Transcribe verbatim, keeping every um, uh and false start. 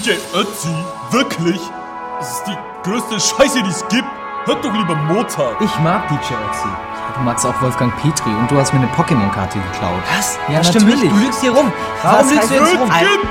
J Ötzi? Wirklich? Das ist die größte Scheiße, die es gibt. Hört doch lieber Mozart. Ich mag D J Ötzi. Ja, du magst auch Wolfgang Petri und du hast mir eine Pokémon-Karte geklaut. Was? Ja, das stimmt natürlich. nicht. Du lügst hier rum. Was Warum lügst heißt du jetzt Jetzt rum? gibt's